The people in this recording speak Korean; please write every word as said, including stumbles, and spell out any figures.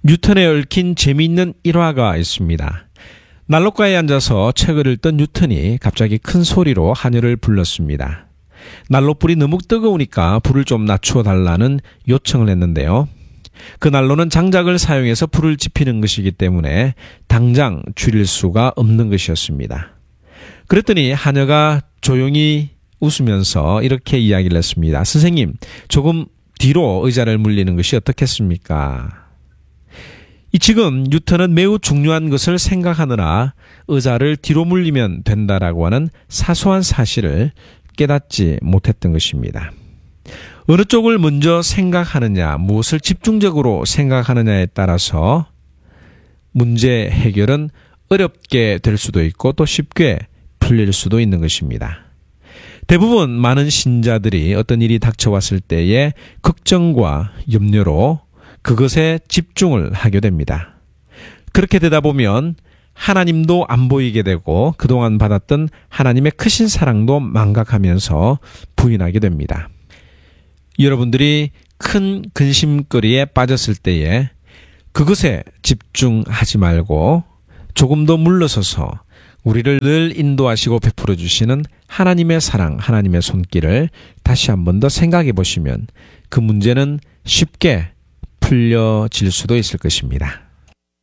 뉴턴에 얽힌 재미있는 일화가 있습니다. 난로가에 앉아서 책을 읽던 뉴턴이 갑자기 큰 소리로 하늘을 불렀습니다. 난로불이 너무 뜨거우니까 불을 좀 낮추어 달라는 요청을 했는데요. 그 난로는 장작을 사용해서 불을 지피는 것이기 때문에 당장 줄일 수가 없는 것이었습니다. 그랬더니 하녀가 조용히 웃으면서 이렇게 이야기를 했습니다. 선생님, 조금 뒤로 의자를 물리는 것이 어떻겠습니까? 이 지금 뉴턴은 매우 중요한 것을 생각하느라 의자를 뒤로 물리면 된다라고 하는 사소한 사실을 깨닫지 못했던 것입니다. 어느 쪽을 먼저 생각하느냐, 무엇을 집중적으로 생각하느냐에 따라서 문제 해결은 어렵게 될 수도 있고 또 쉽게 풀릴 수도 있는 것입니다. 대부분 많은 신자들이 어떤 일이 닥쳐왔을 때에 걱정과 염려로 그것에 집중을 하게 됩니다. 그렇게 되다 보면 하나님도 안 보이게 되고 그동안 받았던 하나님의 크신 사랑도 망각하면서 부인하게 됩니다. 여러분들이 큰 근심거리에 빠졌을 때에 그것에 집중하지 말고 조금 더 물러서서 우리를 늘 인도하시고 베풀어 주시는 하나님의 사랑, 하나님의 손길을 다시 한 번 더 생각해 보시면 그 문제는 쉽게 풀려질 수도 있을 것입니다.